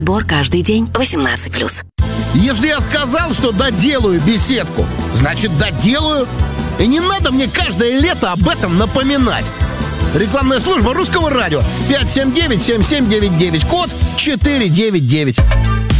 Бор каждый день 18+. Если я сказал, что доделаю беседку, значит доделаю. И не надо мне каждое лето об этом напоминать. Рекламная служба Русского радио. 579-7799, код 499.